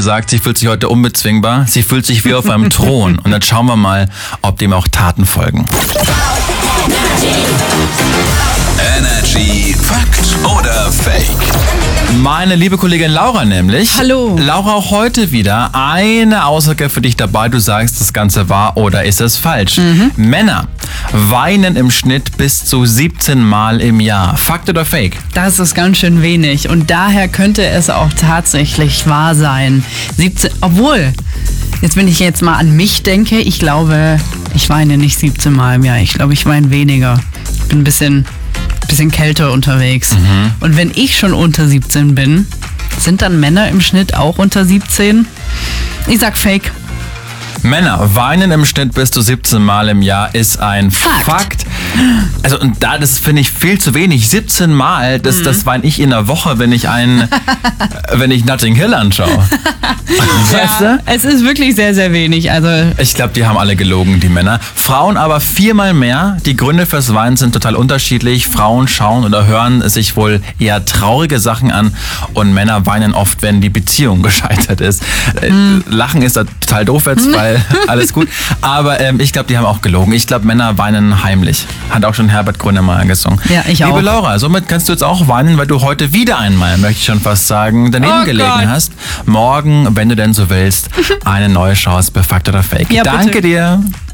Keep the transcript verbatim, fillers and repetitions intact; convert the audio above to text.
sagt, sie fühlt sich heute unbezwingbar. Sie fühlt sich wie auf einem Thron. Und jetzt schauen wir mal, ob dem auch Taten folgen. Energy Fakt oder Fake? Meine liebe Kollegin Laura nämlich. Hallo. Laura, auch heute wieder eine Aussage für dich dabei. Du sagst, das Ganze wahr oder ist es falsch? Mhm. Männer weinen im Schnitt bis zu siebzehn Mal im Jahr. Fakt oder Fake? Das ist ganz schön wenig und daher könnte es auch tatsächlich wahr sein. siebzehn, obwohl, jetzt wenn ich jetzt mal an mich denke, ich glaube, ich weine nicht siebzehn Mal im Jahr. Ich glaube, ich weine weniger. Ich bin ein bisschen, bisschen kälter unterwegs. Mhm. Und wenn ich schon unter siebzehn bin, sind dann Männer im Schnitt auch unter siebzehn? Ich sag Fake. Männer weinen im Schnitt bis zu siebzehn Mal im Jahr ist ein Fakt. Fakt. Also und da, das finde ich viel zu wenig. siebzehn Mal, das, mhm. das weine ich in einer Woche, wenn ich ein, wenn ich Notting Hill anschaue. Weißt Ja, du? es ist wirklich sehr, sehr wenig. Also Ich glaube, die haben alle gelogen, die Männer. Frauen aber viermal mehr. Die Gründe fürs Weinen sind total unterschiedlich. Frauen schauen oder hören sich wohl eher traurige Sachen an und Männer weinen oft, wenn die Beziehung gescheitert ist. Mhm. Lachen ist da total doof jetzt, weil alles gut. Aber ähm, ich glaube, die haben auch gelogen. Ich glaube, Männer weinen heimlich. Hat auch schon Herbert Grönemeyer gesungen. Ja, ich auch. Liebe Laura, somit kannst du jetzt auch weinen, weil du heute wieder einmal, möchte ich schon fast sagen, daneben Oh gelegen Gott. hast. Morgen, wenn du denn so willst, eine neue Chance bei Fakt oder Fake. Ja, Danke bitte. dir.